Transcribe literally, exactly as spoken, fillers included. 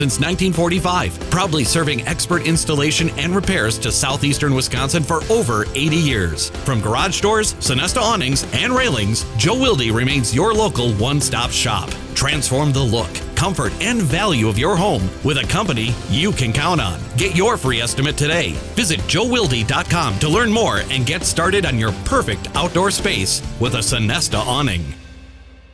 Since nineteen forty-five, proudly serving expert installation and repairs to southeastern Wisconsin for over eighty years. From garage doors, Sonesta awnings, and railings, Joe Wilde remains your local one-stop shop. Transform the look, comfort, and value of your home with a company you can count on. Get your free estimate today. Visit joe wilde dot com to learn more and get started on your perfect outdoor space with a Sonesta awning.